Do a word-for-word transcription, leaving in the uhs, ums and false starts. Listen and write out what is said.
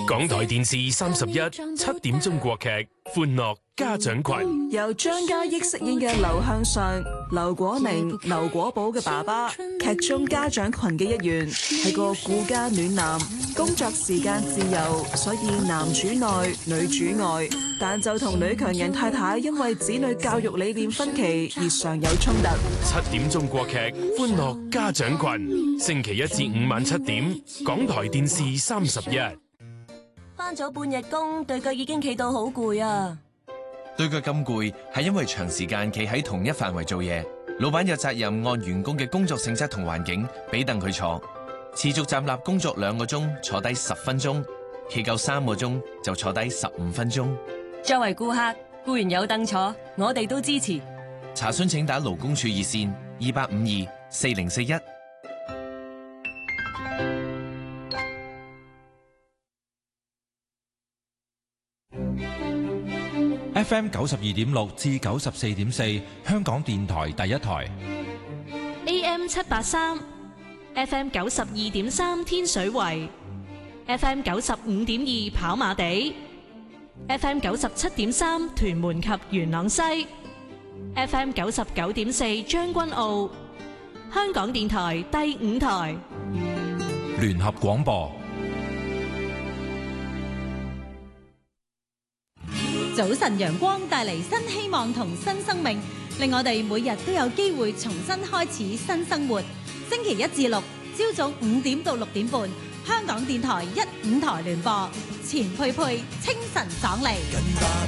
港台電視三十一七點鐘國劇《歡樂家長群》， 由張嘉益飾演嘅劉向上、劉果明、劉果寶嘅爸爸，劇中家長群嘅一員，係個顧家暖男，工作時間自由，所以男主內女主外，但就同女強人太太因為子女教育理念分歧而常有衝突。 七點鐘國劇《歡樂家長群》，星期一至五晚七點，港台電視三十一。 返咗半日工，對腳已經企到好攰啊！ 對腳咁攰，係因為長時間企喺同一範圍做嘢。老闆有責任按員工嘅工作性質同環境，俾凳佢坐。持續站立工作兩個鐘，坐低十分鐘；企夠三個鐘，就坐低十五分鐘。 作為顧客，固然有凳坐，我哋都支持。 查詢請打勞工處熱線二八五二四零四一。 F M 九十二點六至九十四點四，香港電台第一台。 A M 七八三，F M 九十二點三天水圍，F M 九十五點二跑馬地，F M 九十七點三屯門及元朗西，F M 九十九點四將軍澳，香港電台第五台聯合廣播。 早晨陽光帶嚟新希望同新生命，令我哋每日都有機會重新開始新生活。星期一至六朝早五點到六點半，香港電台一五台聯播，錢佩佩清晨爽利。